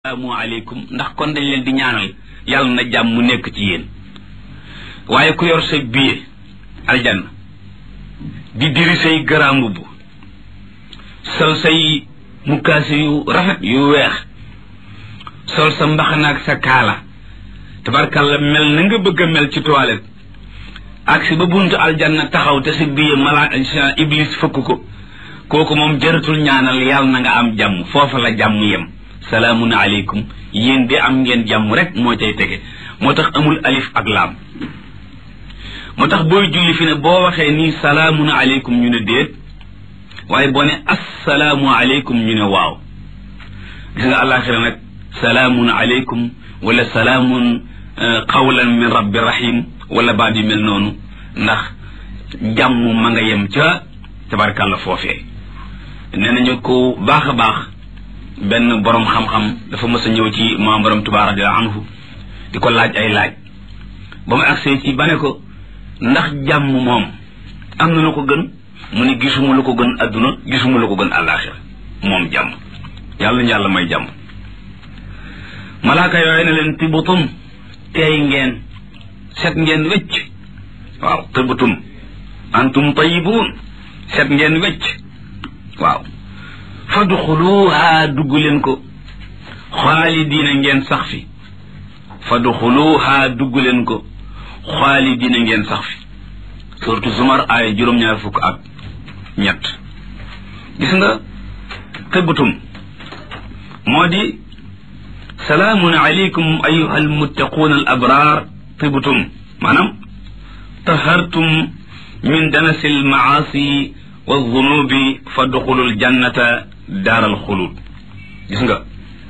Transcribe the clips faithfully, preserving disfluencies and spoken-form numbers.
salaamu aleykum ndax kon dañ leen di ñaanal yàlla na jàmm mu nekk ci yéen waaye ku yor sa billet aljanna di diri say garaam mbubb sol say mukkaasi yu rafet yu weex sol sa mbaxanaak sa kaala tabarkalla mel na nga bëgg a mel ci toilette ak si ba buntu aljanna taxaw te sa billet mala iblis fëkk ko kooku moom jëratul ñaanal yàlla na nga am jàmm foofa la jàmm yem salaamun aleykum yéen de am ngeen jàmm rek moo cay tege moo tax amul alif ak laam moo tax booy julli fi ne boo waxee nii salaamun aleykum ñu ne déet waaye boo ne assalaamu aleykum ñu ne waaw gis nga àllaaxira nag salaamun aleykum wala salaamun qawlan min rabbi rahim wala baat yu mel noonu ndax jàmm ma nga yem ca tabarkàlla foofee nee nañu ko baax a baax benn borom xam-xam dafa mës a ñëw ci maam borom Tuubaa radiyallaahu anhu di ko laaj ay laaj ba mu agsee ci ba ne ko ndax jàmm moom am na lu ko gën mu ne gisuma lu ko gën adduna gisuma lu ko gën àllaaxira moom jàmm yàlla ñu yàlla may jàmm malaaka yooyu ne leen tibutum teey ngeen set ngeen wecc waaw tibutum antum tayibuun set ngeen wecc waaw fadxuluha dugg leen ko xaalidiina ngeen sax fi fadxuluha dugg leen ko xaalidiina ngeen sax fi surtout Zumar ay juróom-ñaar fukk ak ñett gis nga tëbbatum moo di salaamun aleykum ayuha almuttaquuna al abraar tëbbatum maanaam tahartum min danasi almaasi wa zunubi fadxulul jannata daaral xulud gis nga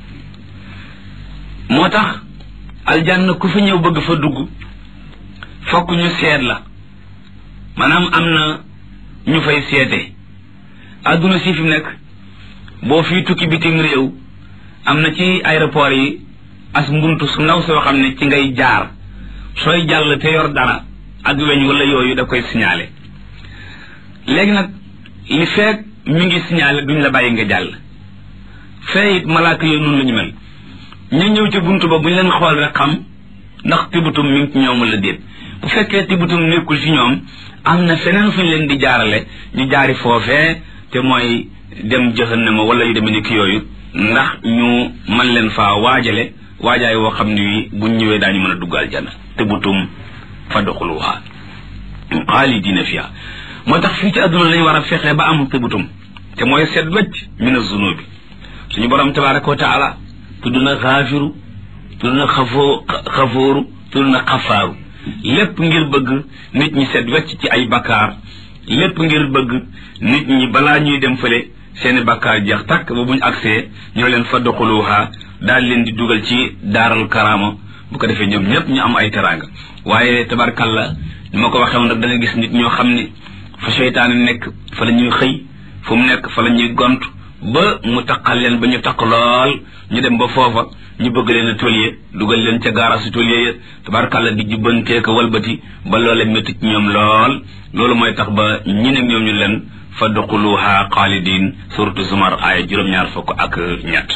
moo tax aljanna ku fa ñëw bëgg fa dugg fokk ñu seet la maanaam am na ñu fay seete adduna si fi mu nekk boo fii tukki bitim réew am na ci aéroport yi as mbuntu su ndaw soo xam ne ci ngay jaar sooy jàll te yor dara ak weñ wala yooyu da koy signalé léegi nag li feek mi ngi signalé duñ la bàyyi nga jàll fee it malaaka yooyu noonu la ñu mel ñu ñëw ci buntu ba bu ñu leen xool rek xam ndax tibutum mi ngi ci ñoom la déet bu fekkee tibutum nekkul ci ñoom am na feneen fu ñu leen di jaarale ñu jaari foofee te mooy dem jahannama wala yu demee ni ki yooyu ndax ñu mën leen faa waajale waajaay woo xam ne wi buñ ñëwee daañu mën a dugg aljanna tibutum fadxuluha xaalidiina fiha moo tax fii ci àdduna lañu war a fexe ba am tibutum te mooy seet wecc min az-zunubi suñu borom tabaaraka wa taala tudd na xaafiru tudd na xafoo xafooru tudd na xafaaru lépp ngir bëgg nit ñi seet wecc ci ay bakkaar lépp ngir bëgg nit ñi balaa ñuy dem fële seeni bakkaar jeex tàkk ba buñ agsee ñoo leen fadxuluha daal leen di dugal ci daaral karaama bu ko defee ñoom ñëpp ñu am ay teraanga waaye tabarkalla ni ma ko waxee woon rek da nga gis nit ñoo xam ne fa seytaane nekk fa la ñuy xëy fu mu nekk fa la ñuy gont ba mu taqal leen ba ñu taq lool ñu dem ba foofa ñu bëgg leen a tôlier dugal leen ca gaarasu tôlier ya tabarkalla di jubbantee ko walbati ba loolee métti ci ñoom lool loolu mooy tax ba ñi ne ñoom ñu leen fadxuluha xaalidin suratu Zumar aaya juróom-ñaar fukk ak ñett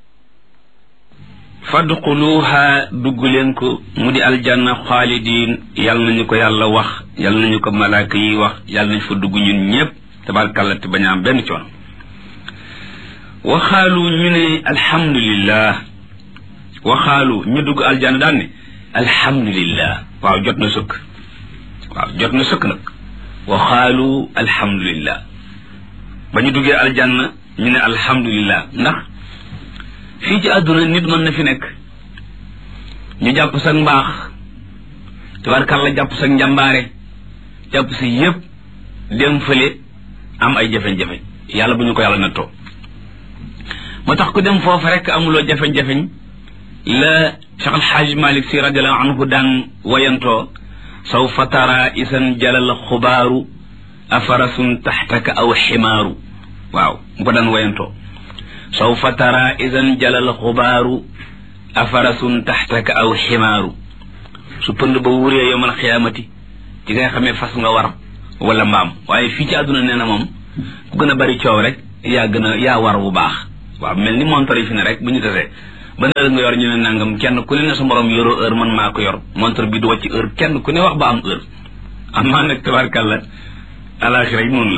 fadxuluha dugg leen ko mu di aljanna xaalidin yàlla nañu ko yàlla wax yàlla nañu ko malaaka yi wax yàlla nañu fa dugg ñun ñëpp tabarkalla te bañ a am benn coono waxaalu ñu ne alhamdulillah waxaalu ñu dugg aljanna daan ne alhamdulillah waaw jot na sëkk waaw jot na sëkk nag waxaalu alhamdulillah ba ñu duggee aljanna ñu ne alhamdulillah ndax fii ci àdduna nit mën na fi nekk ñu jàpp sa mbaax tabarkalla jàpp sa njàmbaare jàpp sa yëpp dem fële am ay jafeñ-jafeñ yàlla bu ñu ko yàlla na too moo tax ku dem foofu rek amuloo jafeñ-jafeñ la Cheikh Alxaaj Malik Si radiallahu anhu daan wayantoo sawfa tara isan jalal xubaaru afarasun taxtaka aw ximaaru waaw mu ko daan wayantoo sawfa tara isan jalal xubaaru afarasun taxtaka aw ximaaru su pënd ba wuree yawmal xiyaamati ci nga xamee fas nga war wala mbaam waaye fii ci àdduna nee na moom ku gën a bari coow rek yaa gën a yaa war bu baax waaw mel ni montor yi fi ne rek bu ñu tasee ban heure nga yor ñu ne nangam kenn ku ne ne sa morom yoroo heure man maa ko yor montre bi du wàcc heure kenn ku ne wax ba am heure am maa nag tabarkàlla alaxira yi noonu la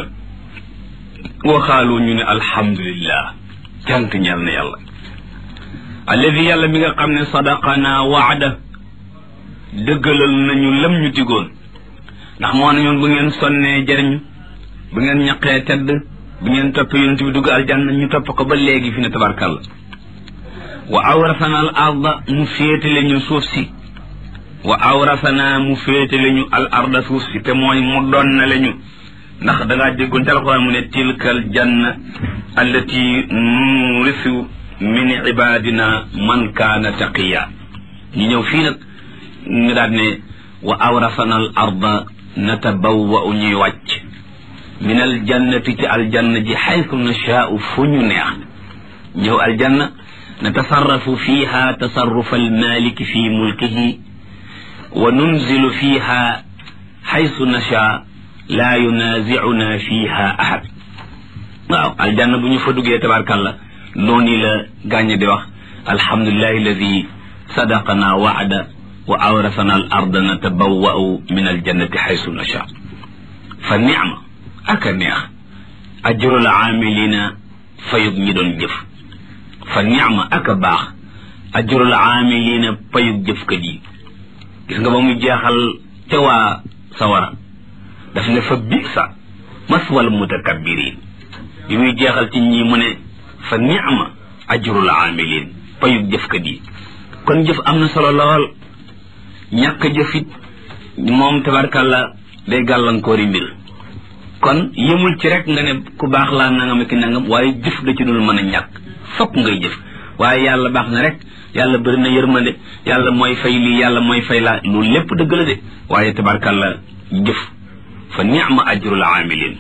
waxaalu ñu ne alhamdulillah cant ñeel na yàlla alladi yàlla mi nga xam ne sadaqana waada dëggalal nañu lam ñu digoon ndax moo ne ñoon bu ngeen sonnee jëriñu bu ngeen ñaqee tedd bu ngeen toppee yonent bi dugg aljanna ñu topp ko ba léegi fi ne tabarkàlla wa awrasana al arda mu féetale ñu suuf si wa awrasana mu féetale ñu al arda suuf si te mooy mu doon na le ñu ndax dangaa déggoon ci alxuraan mu ne tilkal janna allati nurisu min ibadina man kaana taqiya ñu ñëw fii nag ñu daal ne wa awrasana al arda natabawwa'u ñuy wàcc min al jannati ci aljanna ji xaytu nashaa'u fu ñu neex ñëw aljanna natasarrafu fiha tasarrufa almaliki fi mulkihi wa nunzilu fiha xaytu nashaa laa yunaazicuna fiha ahad waaw aljanna bu ñu fa duggee tabarkàlla noonu la gàññe di wax alhamdulillahi alladi sadaqana waada wa awrasana al arda natabawwa'u min aljannati xaytu nashaa fa nicma aka neex ajrul aamilina fayub ñi doon jëf fa nicma aka baax ajrul aamilina payub jëfkat yi gis nga ba mu jeexal ca waa sawara daf ne fa bisa maswal mutakabbirin bi muy jeexal ci ñi mu ne fa nicma ajrul aamilin payub jëfkat yi kon jëf am na solo lool ñàkk jëfit moom tabarkàlla day gàllankoori mbir kon yëmul ci rek nga ne ku baax laa nangam ki nangam waaye jëf da ci dul mën a ñàkk fokk ngay jëf waaye yàlla baax na rek yàlla bëri na yërmande yàlla mooy fay lii yàlla mooy fay laa loolu lépp dëgg la de waaye tabarkàlla jëf fa ni'ma ajrul aamilin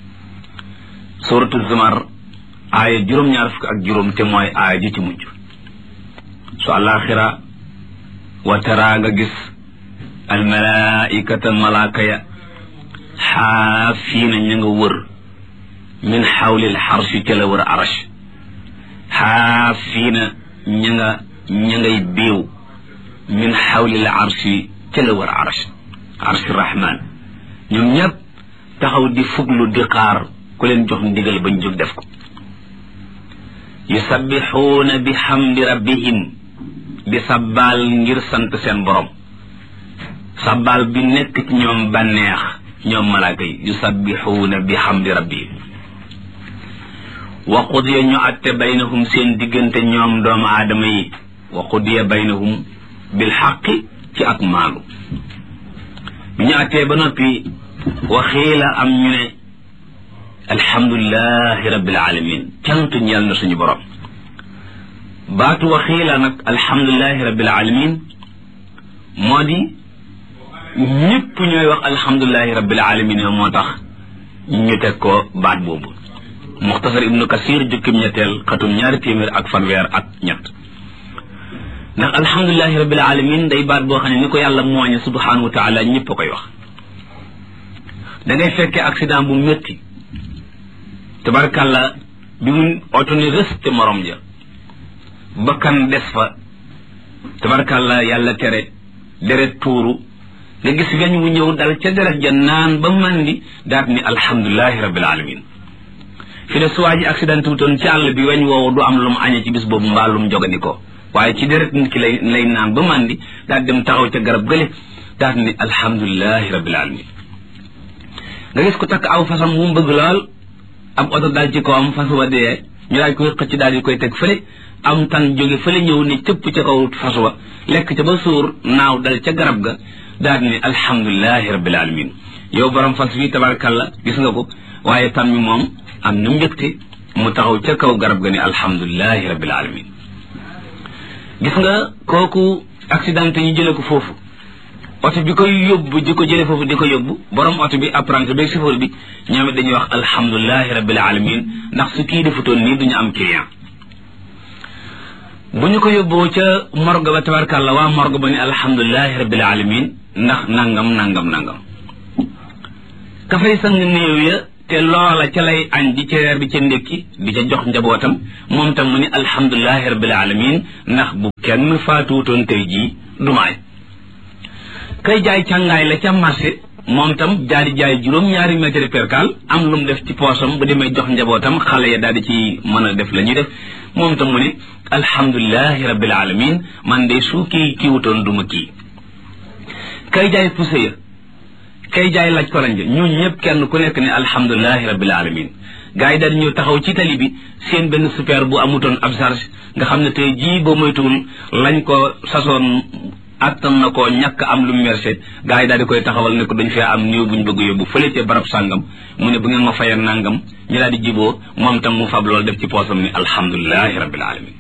suratu zumar aaya juróom-ñaar fukk ak juróom te mooy aaya ji ci mujj su àllaaxira wa tara nga gis almalaikata malaaka ya xaafiina ña nga wër min xawlil xarshi ca la wër arash xaafiina ña nga ña ngay béew min xawlil arshi ca la wër arash arshi rahman ñoom ñëpp taxaw di fuglu di xaar ku leen jox ndigal bañ jóg def ko yusabbixuuna bi xamdi rabbihim di sabbaal ngir sant seen borom sabbaal bi nekk ci ñoom bànneex ñoom malaaka yi yusabbixuuna bi xamdi rabbihim wa qudiya ñu atte baynahum seen diggante ñoom doomu aadama yi wa qudiya baynahum bil xaqi ci ak maandu bi ñu attee ba noppi waxiila am ñu ne alhamdulilahi rabbil alamin cant ñeel na suñu borom baatu waxiila nag alhamdulilahi rabbil alamin moo di ñëpp ñooy wax alhamdulilahi rabbil alamin moo tax ñu teg ko baat boobu muxtasar ibnu kasir jukkim ñetteel xatum ñaari téeméer ak fanweer ak ñett ndax alhamdulilahi rabbil alamin day baat boo xam ne ni ko yàlla mooñe subhanahu wa taala ñëpp a koy wax da ngay fekkee accident bu métti tabarkàlla bi mu oto ni rëste morom ja bakkan des fa tabarkàlla yàlla tere deret tuuru nga gis weñ wu ñëw dal ca deret ja naan ba mandi daat ni alhamdulilahi rabbil alamin fi ne suwaa ji accident wutoon ci àll bi weñ woowu du am lu mu añee ci bis boobu mbaa lu mu jogandikoo waaye ci deret nit ki lay lay naan ba mandi daat dem taxaw ca garab gële daat ni alhamdulilahi rabbil alamin nga gis ko takk aw fasam wu mu bëgg lool am oto daal ci kawam fas wa dee ñu daal koy xëcc daal di koy teg fële am tan jóge fële ñëw ne cëpp ca kaw fas wa lekk ca ba suur naaw dal ca garab ga daal ni alhamdulilahi rabbil alamin yow borom fas wi tabarkalla gis nga ko waaye tan mi moom am na mbégte mu taxaw ca kaw garab ga ni alhamdulilahi rabbil alamin gis nga kooku accident ñu jële ko foofu oto bi koy yóbbu di ko jële foofu di ko yóbbu borom oto bi apprenti bi chauffeur bi ñoom it dañuy wax alhamdulilahi rabbil alamin ndax su kii defutoon nii duñu am client bu ñu ko yóbboo ca morgue ba tabarkàlla waa morgue ba ni alhamdulilahi rabbil alamin ndax nangam nangam nangam ka fay sang néew ya te loola ca lay añ di ca reer di ca ndékki di ca jox njabootam moom tam mu ni alhamdulilahi rabbil alamin ndax bu kenn faatuutoon tey jii du maay kay jaay càngaay la ca marché moom tam jaari jaay juróom-ñaari mètre percal am lu mu def ci poosam bu demee jox njabootam xale ya daal di ci mën a def la ñuy def moom tam mu ne alhamdulilahi rabbil alamin man de su kii kiiwutoon duma kii kay jaay pousse ya kay jaay laaj korañ ja ñun ñëpp kenn ku nekk ne alhamdulilahi rabbil alamin gars yi daal ñëw taxaw ci tali bi seen benn super bu amutoon ab charge nga xam ne tey jii ba moytuwul lañ ko sasoon attan na ko ñàkk am lu mu mercé gars yi daal di koy taxawal ne ko dañ fee am néew buñ bëgg yóbbu fële ca barab sàngam mu ne bu ngeen ma fayal nangam ñu daal di jiboo moom tam mu fab loolu def ci poosam ni alhamdulilahi rabbil alamin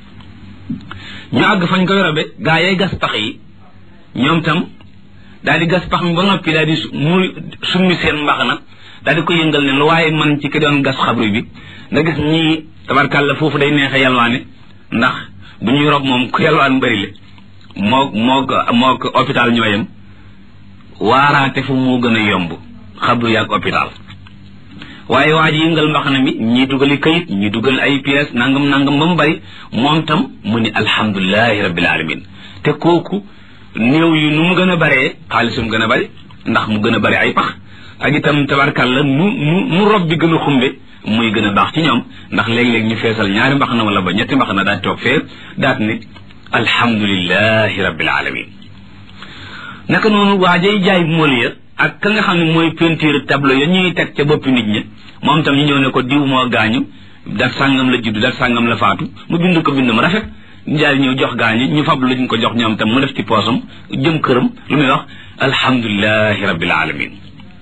ñu àgg fañ koy robe gars yay gas pax yi ñoom tam daal di gas pax mi ba noppi daal di muy summi seen mbax na daal di ko yëngal ne lu waaye man ci ki doon gas xabru bi nga gis ñii tabarkàlla foofu day neexe yalwaane ndax bu ñuy rob moom ku yalwaan bëri le moo moo moo ko hôpital ñooyam waaraate fu moo gën a yomb xabru yaag hôpital waaye waa ji yëngal mbaxana mi ñii dugali kayit ñii dugal ay pièces nangam nangam ba mu bari moom tam mu ni alhamdulilahi rabbil alamin te kooku néew yi nu mu gën a baree xaalisum gën a bari ndax mu gën a bari ay pax ak itam tabarkàlla nu nu nu rob bi gën a xumbe muy gën a baax ci ñoom ndax léeg-léeg ñu feesal ñaari mbaxana wala ba ñetti mbaxana daal toog fee daat ni alhamdulilahi rabbil alamin naka noonu waajay jaay mool ya ak ka nga xam ne mooy peinture tableau ya ñuy teg ca boppi nit ñi moom tam ñu ñëw ne ko diw moo gaañu dat sàngam la juddu dat sàngam la faatu mu bind ko bind mu rafet njaay ñëw jox gaañu ñu fab luñ ko jox ñoom tam mu def ci poosam jëm këram lu muy wax alhamdulilahi rabbil alamin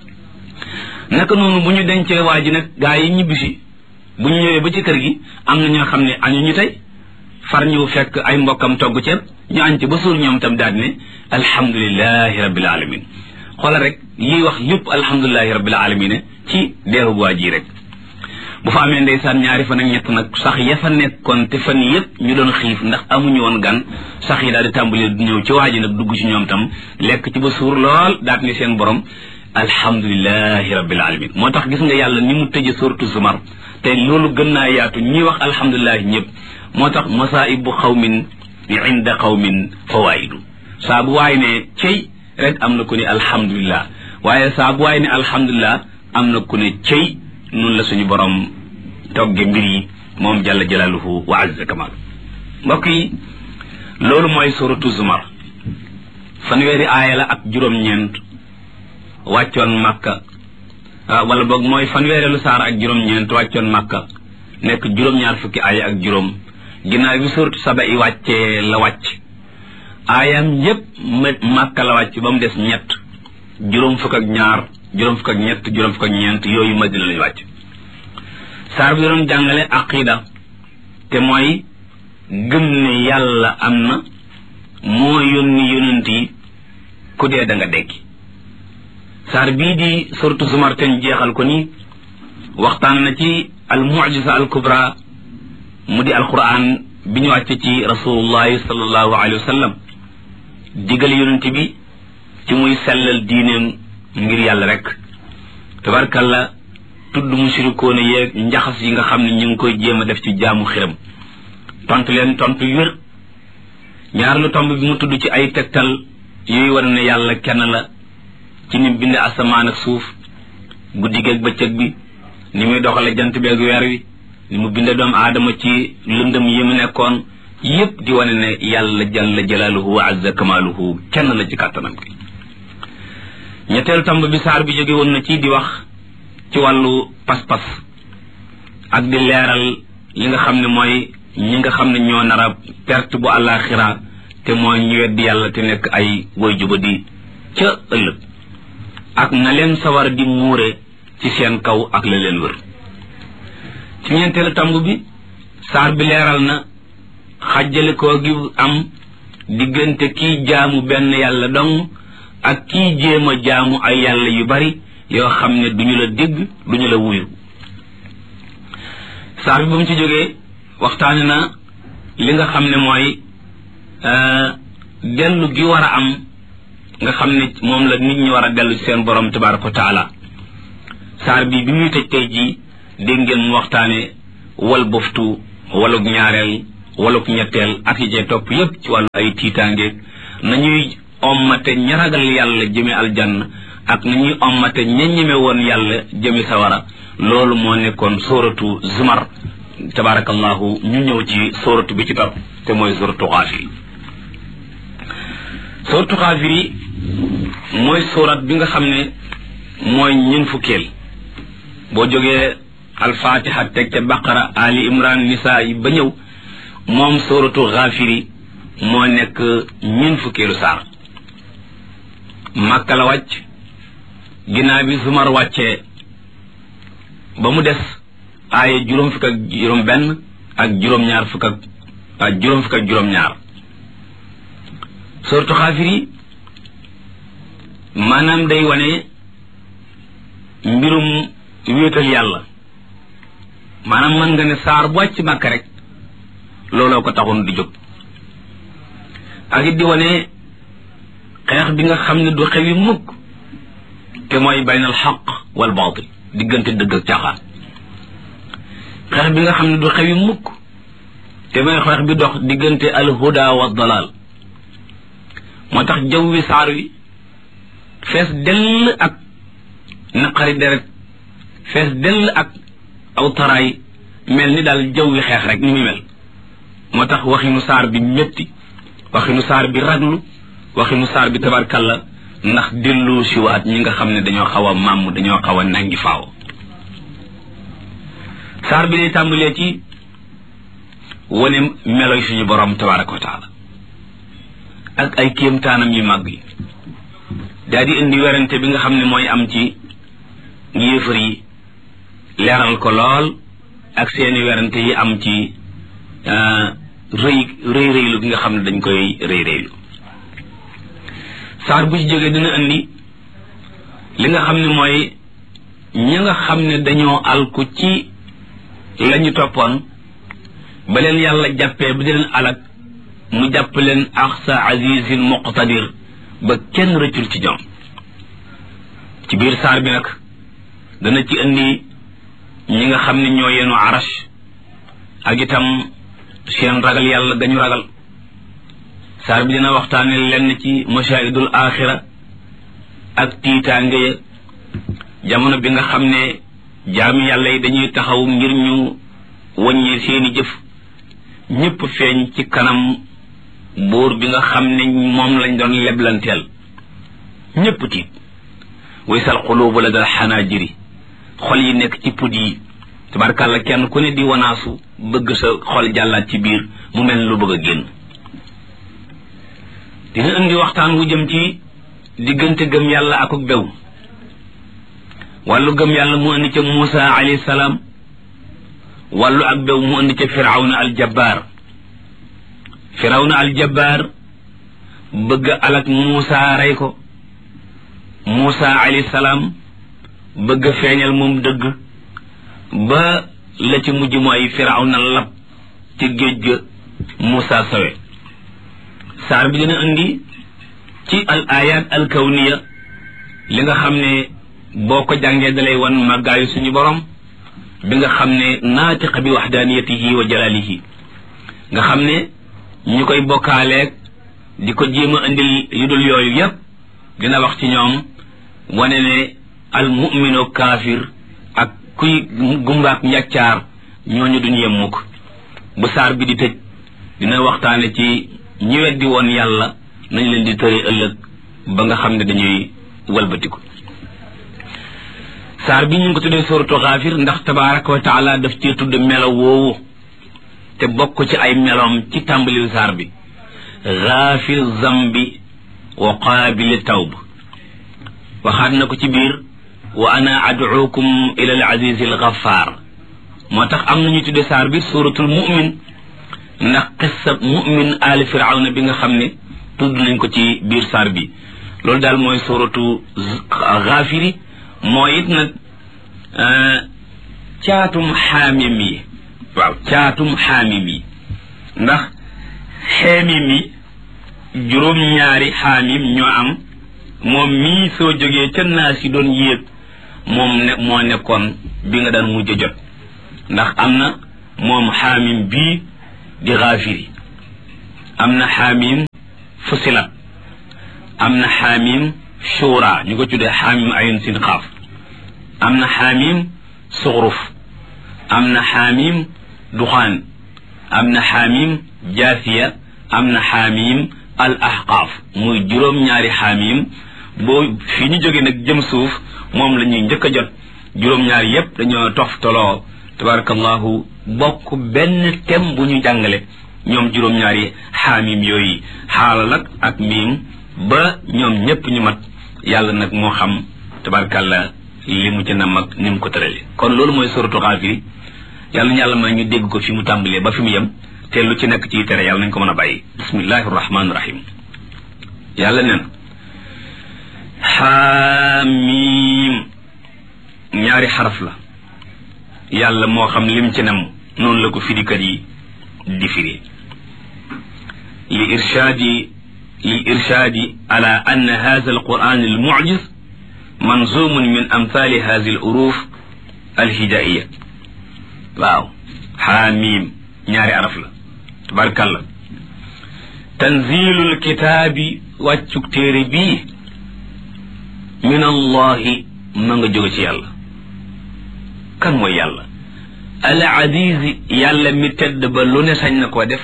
naka noonu bu ñu dencee waa ji nag gaa yi ñibbisi bu ñu ñëwee ba ci kër gi am na ñoo xam ne añu ñu tey far ñëw fekk ay mbokkam togg ceeb ñu añ ci ba suur ñoom tam daal ne alhamdulilahi rabbil alamin xoolal rek yiy wax lépp alhamdulilahi rabbil alamin ci deeru waa ji rek bu fa amee ndeysaan ñaari fan ak ñett nag sax ya fa nekkoon te fan yëpp ñu doon xiif ndax amuñu woon gan sax yi daal di tàmbali ñëw ci waa ji nag dugg ci ñoom tam lekk ci ba suur lool daat ni seen borom alhamdulilahi rabbil alamin moo tax gis nga yàlla ni mu tëje suratu zumar te loolu gën naa yaatu ñi wax alhamdulilahi ñëpp moo tax masaibu xawmin inda xawmin fawaidu saa bu waay ne cey rek am na ku ne alhamdulilah waaye saa bu waay ne alhamdulilah am na ku ne cey noonu la suñu borom togge mbir yi moom jalla jalaaluhu wa azza kamal mbokk yi loolu mooy suratu zumar fanweeri aaya la ak juróom-ñeent wàccoon makka wala boog mooy fanweereelu saar ak juróom-ñeent wàccoon makka nekk juróom-ñaar fukki aaya ak juróom ginnaaw bi suratu saba i wàccee la wàcc aayam yépp makka la wàcc ba mu des ñett juróom fukk ak ñaar juróom fukk ak ñett juróom fukk ak ñeent yooyu madina lañu wàcc saar bi doon jàngale aqida te mooy gëm ne yàlla am na moo yónni yonent yi ku dee da nga dekki saar bii di suratu zumar ten jeexal ko ni waxtaan na ci al mu'jiza al kubra mu di alquran bi ñu wàcce ci rasulullahi sallallahu alayhi wa sallam digal yonent bi ci muy sellal diineem ngir yàlla rek tabarkalla tudd mushrikoona yeeg njaxas yi nga xam ne ñu ngi koy jéem a def ci jaamu xiram tontu leen tontu wér ñaar lu tomb bi mu tudd ci ay tegtal yooyu war ne yàlla kenn la ci ni bind asamaan ak suuf guddi geeg bëccëg bi ni muy doxale jant beeg weer wi ni mu binde doomu aadama ci lëndëm yi mu nekkoon yépp di wane ne yàlla jalla jalaaluhu wa azza kamaaluhu kenn la ci kàttanam gi ñetteelu tomb bi saar bi jóge woon na ci di wax ci wàllu pas-pas ak di leeral li nga xam ne mooy ñi nga xam ne ñoo nar a perte bu àllaaxira te mooy ñu weddi yàlla te nekk ay woy juba di ca ëllëg ak na leen sawar di muure ci seen kaw ak la leen wër ci ñeenteelu tomb bi saar bi leeral na xàjjale koo gi am diggante kii jaamu benn yàlla dong ak kii jéem a jaamu ay yàlla yu bari yoo xam ne duñu la dégg duñu la wuyu saar bi ba mu ci jógee waxtaane na li nga xam ne mooy dellu gi war a am nga xam ne moom la nit ñi war a dellu ci seen borom tabaraka wa taala saar bi bi muy tëj tey jii dégg ngeen mu waxtaane wal boftu waluk ñaareel waluk ñetteel ak yi cee topp yépp ci wàllu ay tiitaange nañuy ommate ña ragal yàlla jëme aljanna ak nañuy ommate ña ñeme woon yàlla jëme sawara loolu moo nekkoon sóoratu zumar tabarakallahu ñu ñëw ci sóoratu bi ci topp te mooy sóoratu xaafir sóoratu xaafir yi mooy sóorat bi nga xam ne mooy ñun fukkeel boo jógee alfatiha teg ca baqara ali imran nisaa yi ba ñëw moom sóoratu xaafir yi moo nekk ñun fukkeelu saar màkka la wàcc ginnaaw bi zumar wàccee ba mu des aaya juróom fukk ak juróom benn ak juróom ñaar fukk ak ak juróom fukk ak juróom ñaar sóoratu xaafir yi maanaam day wane mbirum wéetal yàlla maanaam mën nga ne saar bu wàcc màkka rek looloo ko taxoon di jóg ak it di wane xeex bi nga xam ne du xewi mukk te mooy baynal xaq wal baatil diggante dëgg ak caaxaan xeex bi nga xam ne du xewi mukk te mooy xeex bi dox diggante alhuda wa dalal moo tax jaww wi saar wi fees dell ak naqari deret fees dell ak aw taraay mel ni daal jaww wi xeex rek ni muy mel moo tax waxinu saar bi métti waxinu saar bi raglu waxinu saar bi tabarkalla ndax dellu siwaat ñi nga xam ne dañoo xaw a màmm dañoo xaw a nangi faaw saar bi day tàmbalee ci wane meloy suñu borom tabaraka wa taala ak ay kéemtaanam yu màgg yi daal di indi werante bi nga xam ne mooy am ci yéefar yi leeral ko lool ak seeni werante yi am ci rëy rëy rëylu gi nga xam ne dañ koy rëy rëylu saar bu ci jógee dina indi li nga xam ne mooy ñi nga xam ne dañoo alku ci lañu toppoon ba leen yàlla jàppee ba di leen alak mu jàpp leen axsa azizin muqtadir ba kenn rëccul ci ñoom ci biir saar bi nag dana ci indi ñi nga xam ne ñoo yenu arash ak itam seen ragal yàlla gañu ragal saar bi dina waxtaane lenn ci mashaahidul axira ak tiitaange ya jamono bi nga xam ne jaami yàlla yi dañuy taxaw ngir ñu wàññee seeni jëf ñépp feeñ ci kanam buur bi nga xam ne moom lañ doon leblanteel ñépp tiit waysal xuluubu la dal xanaajiri xol yi nekk ci put yi tabarkàlla kenn ku ne di wanaasu bëgg sa xol jàllaat ci biir mu mel lu bëgg a génn dina indi waxtaan wu jëm ci diggante gëm yàlla akuk bew wàllu gëm yàlla mu indi ca Muusa alayhi salaam wàllu ak bew mu indi ca firawna aljabbaar firawna aljabbaar bëgg alak Muusa rey ko Muusa alayhi salaam bëgg feeñal moom dëgg ba la ci mujj mooy firawna lab ci géej ga Muusa sawe saar bi dina indi ci al ayat al kawniya li nga xam ne boo ko jàngee dalay wan màggaayu suñu borom bi nga xam ne naatiq bi waxdaaniyatihi wa jalaalihi nga xam ne ñu koy bokkaaleeg di ko jéem a indil yu dul yooyu yépp dina wax ci ñoom wane ne al mu'minu kaafir ak kuy gumbaak njàccaar ñooñu duñ yem mukk bu saar bi di tëj dina waxtaane ci ñi weddi woon yàlla nañ leen di tëre ëllëg ba nga xam ne dañuy walbatiku saar bi ñu ngi ko tuddee suuratu xaafir ndax tabaaraka wa taala daf cee tudd melo woowu te bokk ci ay meloom ci tàmbaliw saar bi xaafir zambi wa qaabili tawb waxaat na ko ci biir wa ana ad'ukum ila al aziz al ghaffar moo tax am nañu tudde saar bi suratul mu'min ndax qissa mu'min ali firawna bi nga xam ne tudd nañ ko ci biir saar bi loolu daal mooy suratu ghafiri mooy it nag caatum xaamim yi waaw caatum xaamim yi ndax xeemim yi juróom-ñaari xaamim ñoo am moom mii soo jógee ca naas yi doon yéeg moom ne moo nekkoon bi nga daan mujj jot ndax am na moom xaamim bii di Gaafiri am na xaamim Fusilat am na xaamim Shura ñu ko tuddee xaamim Ayn Sin Qaaf am na xaamim Suxruf am na xaamim Duxaan am na xaamim Jaasiya am na xaamim al Ahqaaf muy juróom-ñaari xaamim boo fi ñu jógee nag jëm suuf moom la ñuy njëkk a jot juróom-ñaari yépp dañoo toftaloo tabarakallahu bokk benn thème bu ñu jàngale ñoom juróom-ñaari xaamim yooyu xaala nag ak miim ba ñoom ñépp ñu mat yàlla nag moo xam tabarakallah li mu ci nam ak ni mu ko tërale kon loolu mooy suratu Gaafiri yàlla ñu yàlla may ñu dégg ko fi mu tàmbalee ba fi mu yem te lu ci nekk ci tere yàlla nañ ko mën a bàyyi bismillahi rahmaani rahim yàlla nen xaamim ñaari xaraf la yàlla moo xam lim ci nam noonu la ko firikat yi di firi li irshaadi li irshaadi ala anna hadha alquran almu'jiz manzumun min amthali hadhihi aluruf alhijaiya waaw xaamim ñaari araf la tabarkalla tanzilul kitaabi wàccuk téere bii min allahi ma nga jóge ci yàlla kan mooy yàlla al azizi yàlla mi tedd ba lu ne sañ na koo def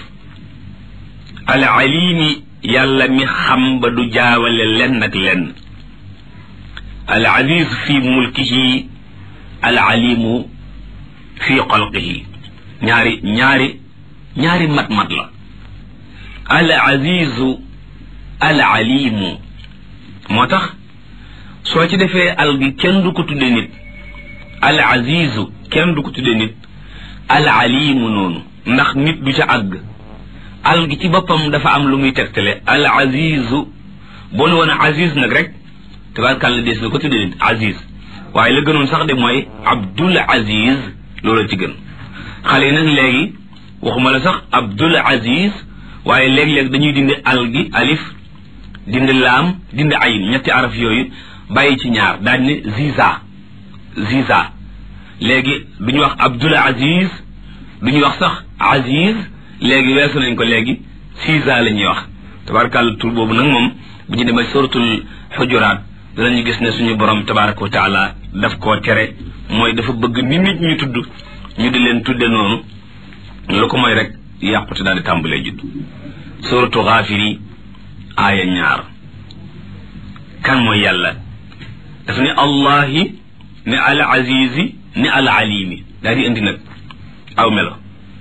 al alimi yàlla mi xam ba du jaawale lenn ak lenn al aziz fi mulkihi al alimu fi xalqihi ñaari ñaari ñaari mat-mat la al azizu al alimu moo tax soo ci defee al gi kenn du ko tudde nit al azizu kenn du ko tudde nit al alimu noonu ndax nit du ca àgg al gi ci boppam dafa am lu muy tegtale al azizu boo ne woon aziz nag rek tabarkàlla des na ko tudde nit aziz waaye la gënoon sax de mooy abdul aziz loolu ci gën xale yi nag léegi waxuma la sax abdul aziz waaye léeg-léeg dañuy dindi al gi alif dindi laam dindi ayin ñetti araf yooyu bàyyi ci ñaar daal ne ziza ziza léegi duñu wax abdul aziz duñu wax sax aziz léegi weesu nañ ko léegi ziza la ñuy wax tabarakàlla tur boobu nag moom bu ñu demee suratul xujuraat danañu gis ne suñu borom tabaraka wa taala daf koo tere mooy dafa bëgg ni nit ñu tudd ñu di leen tudde noonu lu ko mooy rek yàqute daal di tàmbalee judd suratu Gaafiri aaya ñaar kan mooy yàlla dafa ne allahi ne al azizi ne al alimi daal di indi nag aw melo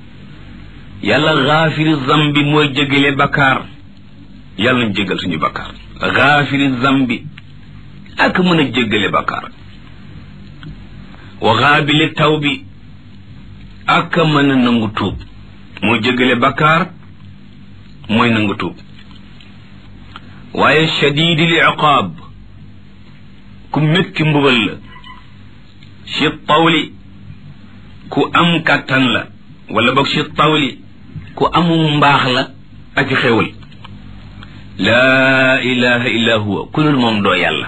yàlla gaafiri zambi mooy jégale bakkaar yàlla nañ jégal suñu bakkaar gaafiri zambi ak mën a jégale bakkaar wa gaabili tawbi ak mën a nangu tuub mooy jégale bakkaar mooy nangu tuub waaye shadidil iqaab ku métti mbugal la ci tawli ku am kàttan la wala boog ci tawli ku amum mbaax la ak xéwal laa ilaha illa huwa ku dul moom doo yàlla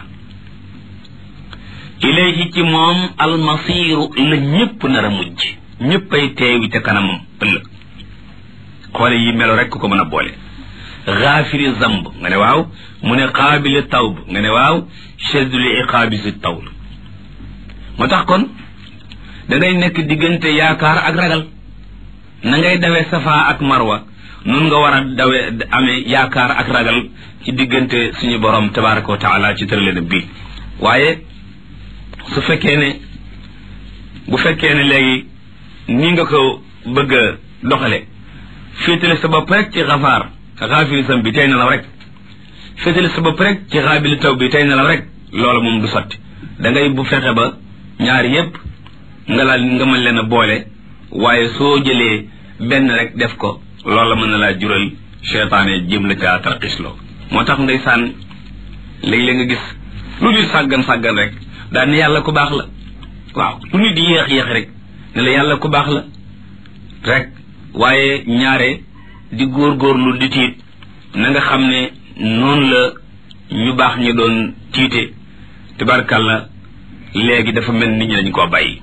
ilayhi ci moom almasiru la ñépp nar a mujj ñéppay teewi ca kanamam ëllëg xoole yi melo rek ko mën a boole gaafiri zamb nga ne waaw mu ne qaabili tawb nga ne waaw shaddul iqaabi si tawl moo tax kon da ngay nekk diggante yaakaar ak ragal na ngay dawee safa ak marwa nun nga war a dawe amee yaakaar ak ragal ci diggante suñu borom tabaraka wa taala ci tëralena bii waaye su fekkee ne bu fekkee ne léegi ni nga ko bëgg a doxale féetale sa bopp rek ci xafaar xaafiri sam bi tey nelaw rek féetale sa bopp rek ci xaabili taw bi tey nelaw rek loola moom du sotti da ngay bu fexe ba ñaar yépp nga laal nga mën leen a boole waaye soo jëlee benn rek def ko loola mën na laa jural cheytaane jëm la ca tarxisloo moo tax ndeysaan léeg-léeg nga gis lu nit sàggan sàggan rek daal ne yàlla ku baax la waaw lu nit di yéex yéex rek ne la yàlla ku baax la rek waaye ñaare di góorgóorlu di tiit na nga xam ne noonu la ñu baax ñi doon tiite tabarkàlla léegi dafa mel nit ñi dañ koo bàyyi.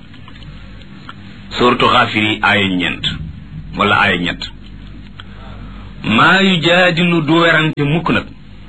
suuratu Gaafiri aaya ñeent wala aaya ñett. maa yujaadilu du werante mukk nag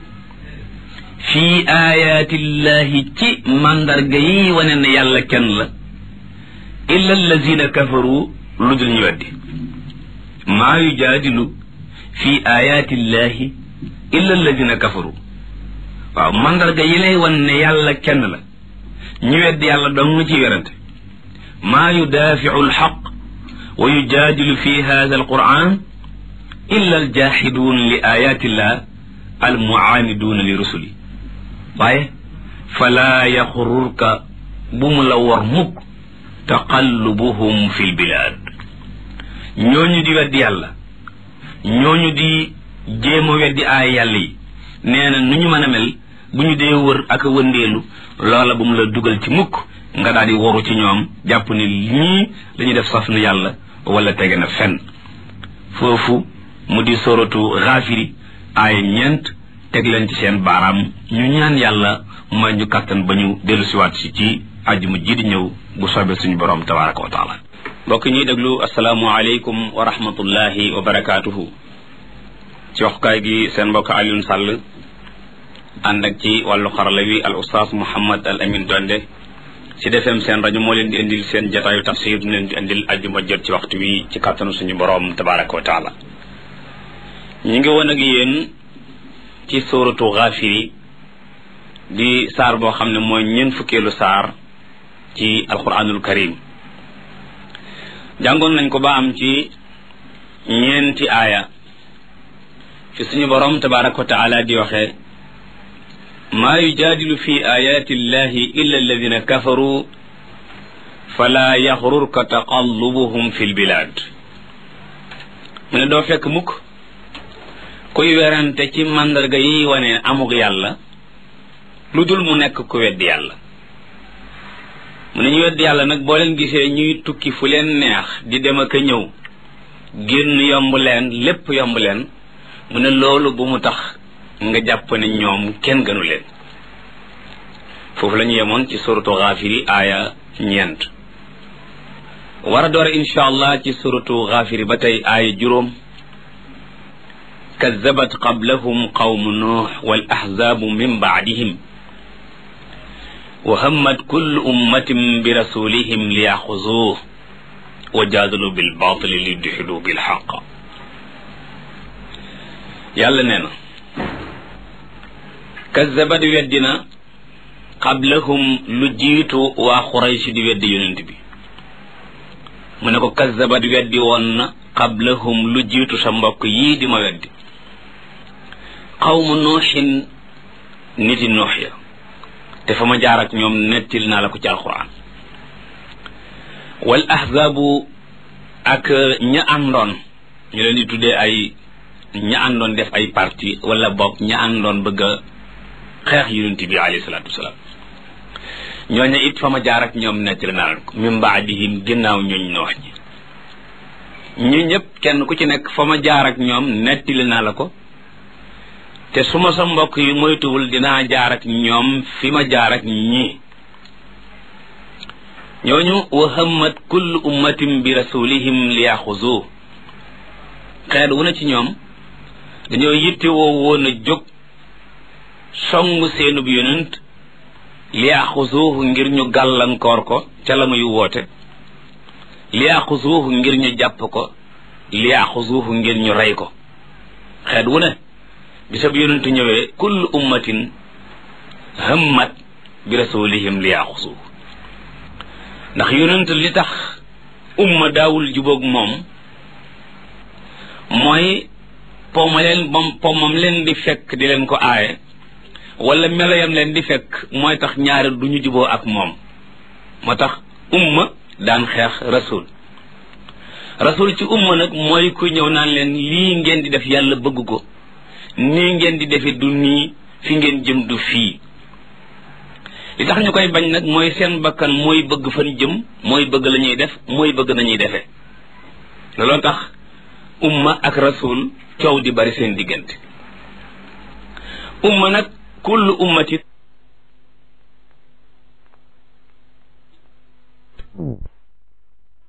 fii aayaatillahi ci mandarga yi wane ne yàlla kenn la illa allazina kafaru lu dul ñu weddi. maa yujaadilu fii aayaatillahi illa allazina kafaru. waaw mandarga yi lay wan ne yàlla kenn la ñu weddi yàlla dong nga ci werante. maa yudaafiu alxaq wa yujaadilu fi hada alquran illa aljaxiduun li ayatillah almuaaniduuna li rusuli. waaye falaa yaxururka bu mu la war mukk taqallubuhum fi lbilaad. ñooñu di weddi yàlla ñooñu di jéem a weddi aay yàlla yi nee na nu ñu mën a mel bu ñu dee wër ak a wëndeelu loola bu mu la dugal ci mukk nga daal di waru ci ñoom jàpp ni ñii dañuy def saf na yàlla wala tege na fenn. foofu mu di soratu Gaafiri aaya ñeent teg leen ci seen baaraam ñu ñaan yàlla may ñu kàttan ba ñu dellu siwaat si ci àjjuma ji di ñëw bu soobee suñu borom tabaraka wa taala. mbokk ñuy déglu asalaamu aleykum wa rahmatullahi wa barakaatuhu. ci waxukaay gi seen mbokk Alioune Sall ànd ak ci wàllu xarala wi al oustaz Mouhammad al Amin Donde ci defem seen rajo moo leen di indil seen jataayu tafsir du leen di indil àjjuma jot ci waxtu wi ci kàttanu suñu borom tabaraka wa taala. ñu ngi woon ak yéen ci suuratu Gaafiri di saar boo xam ne mooy ñeent fukkeelu saar ci alquranul karim. jàngoon nañ ko ba am ci ñeenti aaya fi suñu borom tabaraka wa taala di waxee maa yujaadilu fi ayaati illahi illa alladina kafaru fala yaxrurka taqallubuhum fi lbilaad. mu ne doo fekk mukk kuy werante ci màndarga yi wane amug yàlla lu dul mu nekk ku weddi yàlla. mu ne ñu weddi yàlla nag boo leen gisee ñuy tukki fu leen neex di dem ak a ñëw génn yomb leen lépp yomb leen mu ne loolu bu mu tax nga jàpp ne ñoom kenn gënu leen. foofu la ñu yemoon ci suratu Gaafiri aaya ñeent. war a door insha allah ci suratu Gaafiri ba tey aaya juróom. kazzabat qablahum qawmu nuux wal ahzaabu min baadihim wa hammat kullu ummatin bi rasulihim liyaxuzuuh wa jaadalu bil baatili liyudxidu bil xaq. yàlla nee na kazzabat weddina qablahum lu jiitu waa Quraysh di weddi yonent bi. mu ne ko kazzabat weddi woon na qablahum lu jiitu sa mbokk yii di ma weddi. qawmu nuuxin niti nuux ya te fa ma jaar ak ñoom nettil naa la ko ci alquran. wal ahzaabu ak ña àndoon ñu leen di tuddee ay ña àndoon def ay parti wala boog ña àndoon bëgg a xeex yonent bi alayhi salaatu wasalaam. ñooñu it fa ma jaar ak ñoom nettil naa la ko min baadihim ginnaaw ñooñ noox ñi. ñu ñëpp kenn ku ci nekk fa ma jaar ak ñoom nettili naa la ko te su ma sa mbokk yi moytuwul dinaa jaar ak ñoom fi ma jaar ak ñii. ñooñu wa hammat kullu ummatin bi rasulihim liyaxuzu. xeet wu na ci ñoom dañoo yittewoo woon a jóg songu seenub yonent liyaxuzuhu ngir ñu gàllankoor ko ca la muy woote, liyaxuzuhu ngir ñu jàpp ko, liyaxuzuhu ngir ñu rey ko. xeet wu ne bisab yonent ñëwee kullu ummatin hammat bi rasulihim liyaxuzuhu. ndax yonent li tax umma daawul jubóog moom mooy poma leen bam pomam leen di fekk di leen ko aaye wala meloyam leen di fekk mooy tax ñaari du ñu juboo ak moom. moo tax umma daan xeex rasul rasul ci umma nag mooy ku ñëw naan leen lii ngeen di def yàlla bëgg ko, nii ngeen di defe du nii, fi ngeen jëm du fii. li tax ñu koy bañ nag mooy seen bakkan mooy bëgg fan jëm, mooy bëgg la ñuy def, mooy bëgg nañuy defee. looloo tax umma ak rasul coow di bari seen diggante. umma nag kullu ummati